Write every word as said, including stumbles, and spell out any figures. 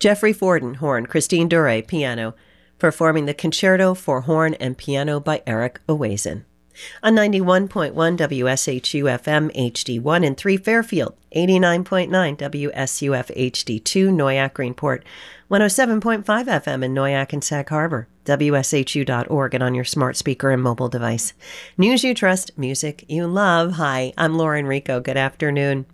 Jeffrey Forden, horn. Christine Dure, piano. Performing the Concerto for Horn and Piano by Eric Owazen. On ninety-one point one W S H U F M H D one in three Fairfield, eighty-nine point nine W S U F H D two Noyak Greenport, one oh seven point five F M in Noyak and Sag Harbor, W S H U dot org, and on your smart speaker and mobile device. News you trust, music you love. Hi, I'm Lauren Rico. Good afternoon.